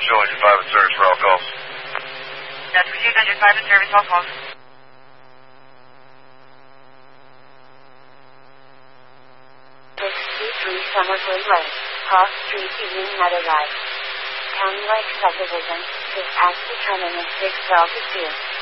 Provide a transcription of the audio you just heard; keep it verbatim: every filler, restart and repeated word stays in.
Show engine five in service for all calls. That's received engine five in service, all calls. six two three Summerford Way, Cross Street, Evening Meadow Drive. County Lake Subdivision, dispatch to terminus six Delta two.